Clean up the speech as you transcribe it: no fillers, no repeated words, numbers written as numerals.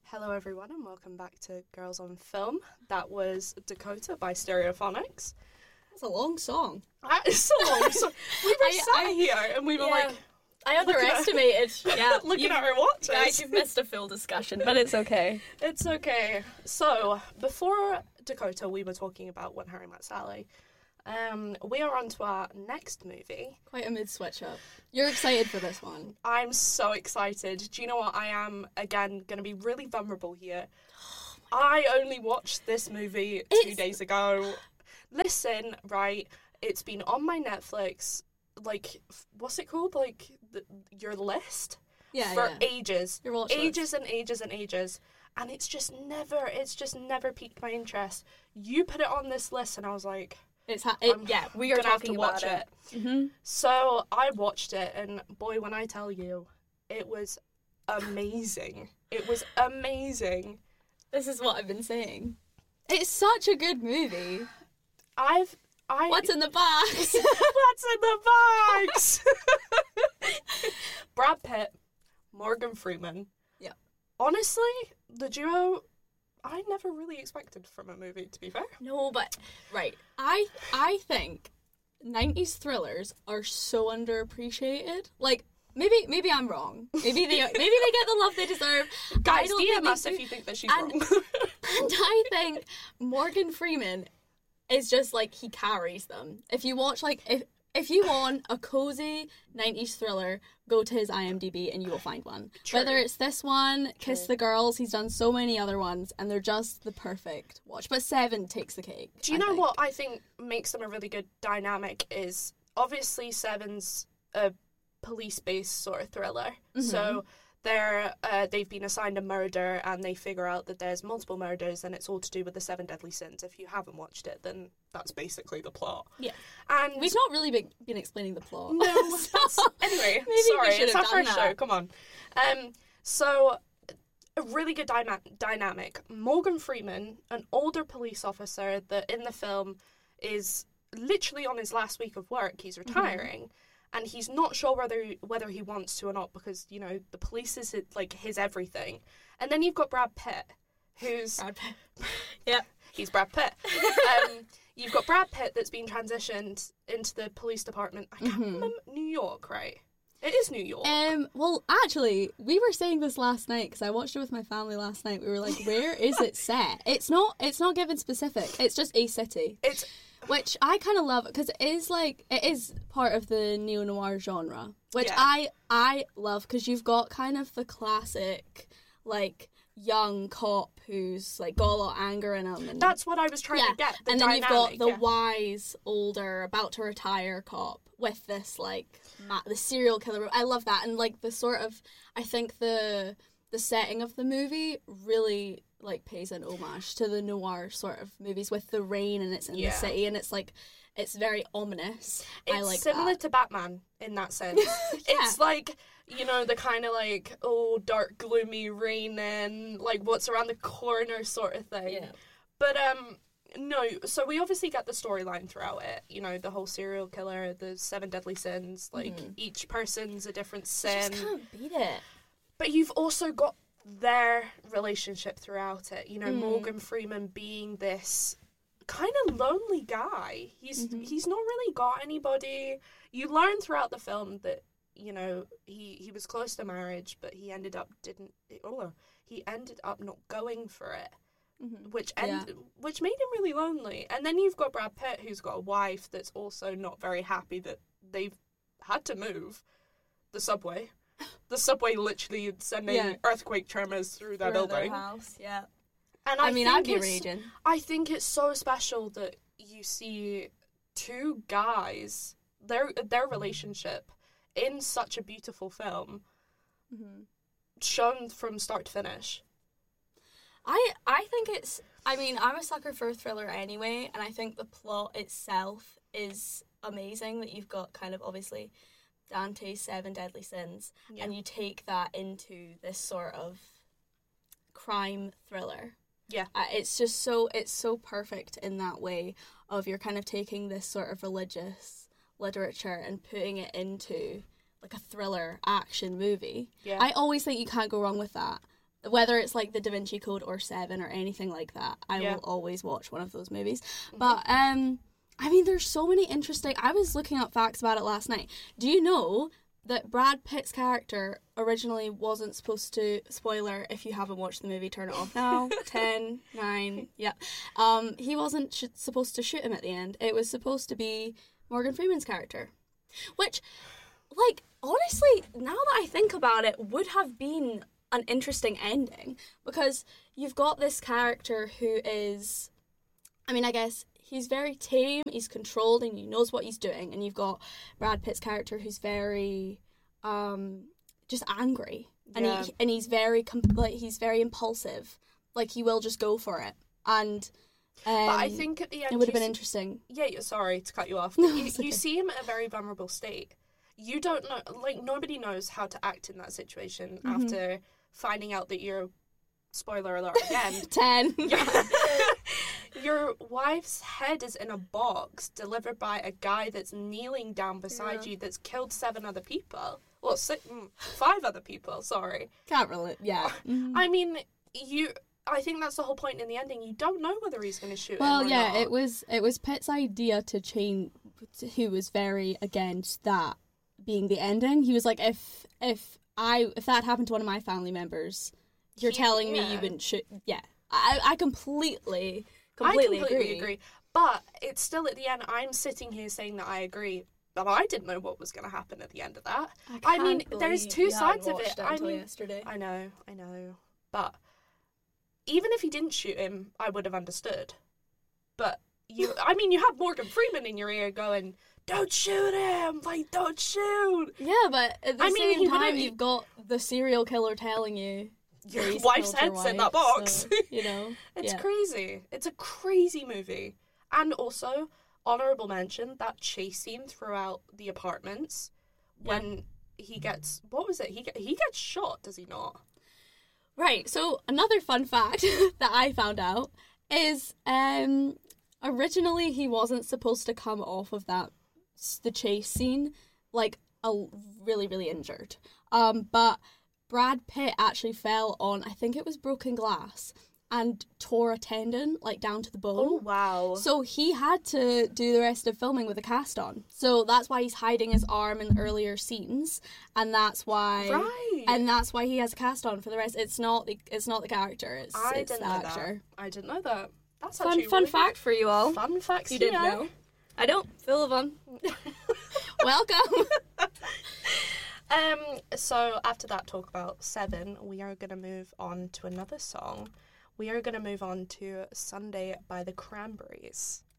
Hello everyone and welcome back to Girls on Film. That was Dakota by Stereophonics. That's a long song. It's so long. So we were sat here and we were like... I underestimated. Looking at our watches. Guys, you've missed a full discussion, but it's okay. It's okay. So, before Dakota, we were talking about When Harry Met Sally. We are on to our next movie. Quite a mid-switch up. You're excited for this one. I'm so excited. Do you know what? I am, again, going to be really vulnerable here. I only watched this movie 2 days ago. Listen, right, it's been on my Netflix, like, what's it called? Like, your list? For ages. Your watch ages list. And ages and ages. And it's just never piqued my interest. You put it on this list and I was like... we are talking about it. Mm-hmm. So I watched it, and boy, when I tell you, it was amazing. It was amazing. This is what I've been saying. It's such a good movie. What's in the box? What's in the box? Brad Pitt, Morgan Freeman. Yeah. Honestly, the duo... I never really expected from a movie, to be fair. No, but right. I think 90s thrillers are so underappreciated. Like maybe I'm wrong. Maybe they get the love they deserve. Guys, DM us if you think that she's wrong. And I think Morgan Freeman is just like he carries them. If you watch if you want a cozy 90s thriller, go to his IMDb and you will find one. True. Whether it's this one, Kiss the Girls, he's done so many other ones, and they're just the perfect watch. But Seven takes the cake. Do you know what I think makes them a really good dynamic is, obviously Seven's a police-based sort of thriller. Mm-hmm. So they've been assigned a murder and they figure out that there's multiple murders and it's all to do with the 7 deadly sins. If you haven't watched it, then that's basically the plot. Yeah. And we've not really been explaining the plot. No. Anyway, sorry, it's our first show. Come on. So a really good dynamic. Morgan Freeman, an older police officer that in the film is literally on his last week of work. He's retiring. Mm-hmm. And he's not sure whether he wants to or not because, you know, the police is like his everything. And then you've got Brad Pitt, who's... Brad Pitt. Yep. He's Brad Pitt. You've got Brad Pitt that's been transitioned into the police department. I can't remember. New York, right? It is New York. Well, actually, we were saying this last night because I watched it with my family last night. We were like, where is it set? It's not given specific. It's just a city. Which I kind of love because it is part of the neo-noir genre, which I love because you've got kind of the classic, like, young cop who's, like, got a lot of anger in him. And, that's what I was trying to get, the and dynamic. Then you've got the wise, older, about to retire cop with this, like, the serial killer. I love that. And, like, the sort of, I think the setting of the movie really... like pays an homage to the noir sort of movies with the rain and it's in the city and it's like it's very ominous. It's like similar that. To Batman in that sense. It's like, you know, the kind of like dark gloomy rain and like what's around the corner sort of thing. Yeah. But no, so we obviously get the storyline throughout it. You know, the whole serial killer, the 7 deadly sins, like each person's a different sin. You just can't beat it. But you've also got their relationship throughout it, you know, Morgan Freeman being this kind of lonely guy. He's not really got anybody. You learn throughout the film that, you know, he was close to marriage, but he ended up not going for it, which made him really lonely. And then you've got Brad Pitt, who's got a wife that's also not very happy that they've had to move the subway. The subway literally sending earthquake tremors through their building. Their house, yeah. And I mean, I'd be raging. I think it's so special that you see two guys, their relationship in such a beautiful film, shown from start to finish. I think it's... I mean, I'm a sucker for a thriller anyway, and I think the plot itself is amazing, that you've got kind of, obviously... Dante's 7 deadly sins, and you take that into this sort of crime thriller. Yeah. It's so perfect in that way of you're kind of taking this sort of religious literature and putting it into like a thriller action movie. Yeah. I always think you can't go wrong with that. whether it's like the Da Vinci Code or Seven or anything like that, I will always watch one of those movies. But I mean, there's so many interesting. I was looking up facts about it last night. Do you know that Brad Pitt's character originally wasn't supposed to, spoiler, if you haven't watched the movie, turn it off now, 10, 9, yeah. He wasn't supposed to shoot him at the end. It was supposed to be Morgan Freeman's character. Which, like, honestly, now that I think about it, would have been an interesting ending. Because you've got this character who is, I mean, I guess he's very tame, he's controlled, and he knows what he's doing. And you've got Brad Pitt's character who's very, just angry. And he's very, he's very impulsive. Like, he will just go for it. And but I think at the end it would have been interesting. Yeah, sorry to cut you off. But you see him at a very vulnerable state. You don't know, like, nobody knows how to act in that situation after finding out that you're, spoiler alert again, 10. Your wife's head is in a box delivered by a guy that's kneeling down beside you that's killed 7 other people. Well, 5 other people, sorry. Can't relate, yeah. I mean, I think that's the whole point in the ending. You don't know whether he's going to shoot him or yeah, not. it was Pitt's idea to change, who was very against that being the ending. He was like, if that happened to one of my family members, you're telling me you wouldn't shoot. Yeah, I completely agree. But it's still at the end, I'm sitting here saying that I agree, but I didn't know what was going to happen at the end of that. I mean, there's 2 sides of it. I mean, yesterday. I know. But even if he didn't shoot him, I would have understood. But you have Morgan Freeman in your ear going, don't shoot him! Like, don't shoot! Yeah, but at the same time, you've got the serial killer telling you your wife's head's in that box. So, you know, it's crazy. It's a crazy movie. And also, honourable mention, that chase scene throughout the apartments when he gets, what was it? He gets shot, does he not? Right, so another fun fact that I found out is originally he wasn't supposed to come off of the chase scene like really, really injured. But Brad Pitt actually fell on, I think it was broken glass, and tore a tendon, like, down to the bone. Oh, wow. So he had to do the rest of filming with a cast on. So that's why he's hiding his arm in earlier scenes, and that's why... Right. And that's why he has a cast on for the rest. It's not the character, it's the actor. I didn't know that. That's fun fact for you all. Fun facts you didn't know. I don't. Full of them. Welcome. So after that talk about 7, we are going to move on to another song. We are going to move on to Sunday by the Cranberries.